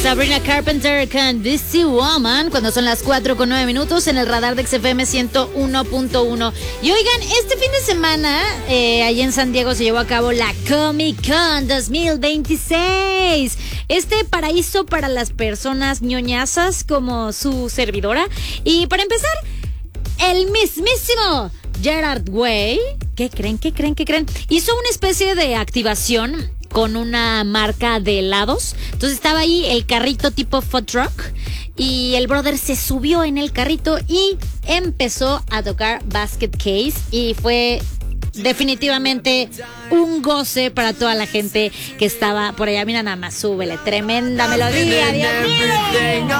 Sabrina Carpenter con Busy Woman, cuando son las 4:09 en el radar de XFM 101.1. Y oigan, este fin de semana, allá en San Diego se llevó a cabo la Comic Con 2026. Este paraíso para las personas ñoñazas como su servidora. Y para empezar, el mismísimo Gerard Way, ¿qué creen? Hizo una especie de activación con una marca de helados. Entonces estaba ahí el carrito tipo food truck y el brother se subió en el carrito y empezó a tocar Basket Case y fue definitivamente un goce para toda la gente que estaba por allá. Mira nada más, súbele, tremenda melodía, Dios mío.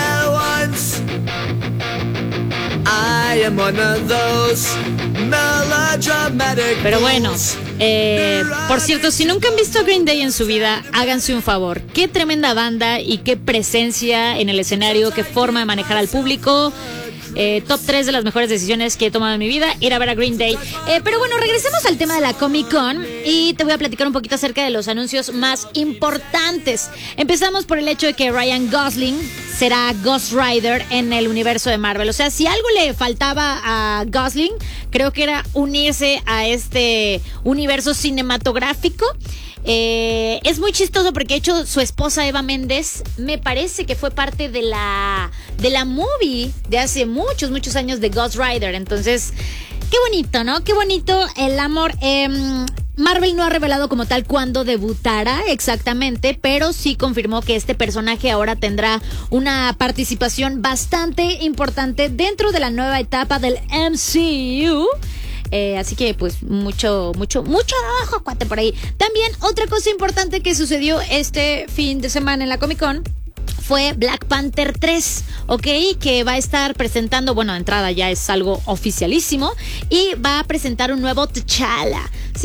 Pero bueno, por cierto, si nunca han visto Green Day en su vida, háganse un favor. Qué tremenda banda y qué presencia en el escenario, qué forma de manejar al público. Top 3 de las mejores decisiones que he tomado en mi vida, ir a ver a Green Day. Pero bueno, regresemos al tema de la Comic Con y te voy a platicar un poquito acerca de los anuncios más importantes. Empezamos por el hecho de que Ryan Gosling será Ghost Rider en el universo de Marvel. O sea, si algo le faltaba a Gosling, creo que era unirse a este universo cinematográfico. Es muy chistoso porque de hecho su esposa Eva Méndez me parece que fue parte de la movie de hace muchos años de Ghost Rider. Entonces, qué bonito, ¿no? Qué bonito el amor. Marvel no ha revelado como tal cuándo debutará exactamente, pero sí confirmó que este personaje ahora tendrá una participación bastante importante dentro de la nueva etapa del MCU. Así que pues mucho trabajo, cuate, por ahí. También otra cosa importante que sucedió este fin de semana en la Comic Con fue Black Panther 3, ¿ok? Que va a estar presentando, bueno, de entrada ya es algo oficialísimo, y va a presentar un nuevo T'Challa.